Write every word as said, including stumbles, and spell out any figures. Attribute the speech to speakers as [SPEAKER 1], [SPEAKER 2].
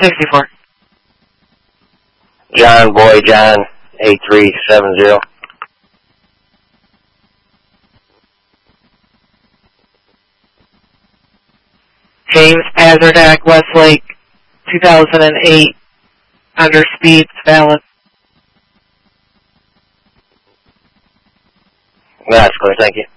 [SPEAKER 1] sixty-four.
[SPEAKER 2] John Boy John, eight three seven zero.
[SPEAKER 1] James Pazerdak, Westlake, two thousand eight, under speed, valid.
[SPEAKER 2] That's clear, thank you.